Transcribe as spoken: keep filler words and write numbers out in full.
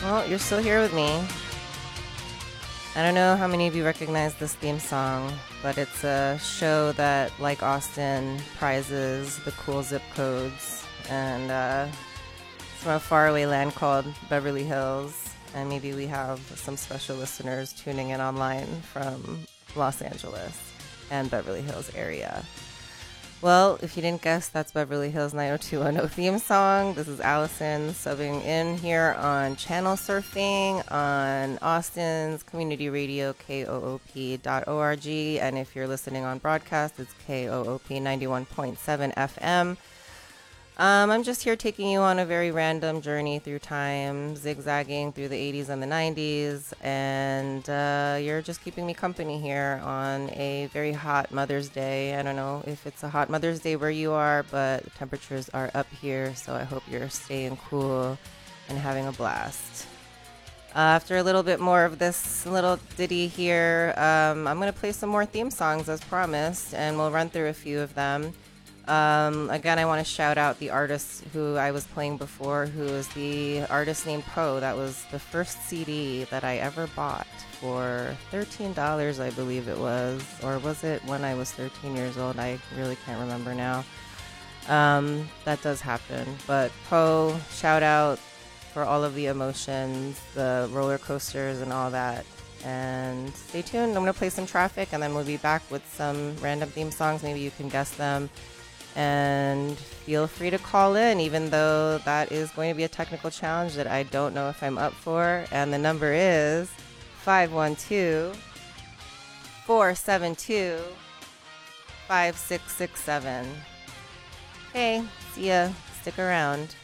Well, you're still here with me. I don't know how many of you recognize this theme song, but it's a show that, like Austin, prizes the cool zip codes. And uh, it's from a faraway land called Beverly Hills. And maybe we have some special listeners tuning in online from Los Angeles and Beverly Hills area. Well, if you didn't guess, that's Beverly Hills nine oh two one oh theme song. This is Allison subbing in here on Channel Surfing on Austin's community radio, K O O P dot org. And if you're listening on broadcast, it's K O O P ninety-one point seven F M. Um, I'm just here taking you on a very random journey through time, zigzagging through the eighties and the nineties, and uh, you're just keeping me company here on a very hot Mother's Day. I don't know if it's a hot Mother's Day where you are, but the temperatures are up here, so I hope you're staying cool and having a blast. Uh, after a little bit more of this little ditty here, um, I'm going to play some more theme songs as promised, and we'll run through a few of them. Um, again, I want to shout out the artist who I was playing before, who is the artist named Poe. That was the first C D that I ever bought for thirteen dollars, I believe it was. Or was it when I was thirteen years old? I really can't remember now. Um, that does happen. But Poe, shout out for all of the emotions, the roller coasters and all that. And stay tuned. I'm going to play some Traffic, and then we'll be back with some random theme songs. Maybe you can guess them. And feel free to call in, even though that is going to be a technical challenge that I don't know if I'm up for. And the number is five one two, four seven two, five six six seven. Hey, see ya. Stick around.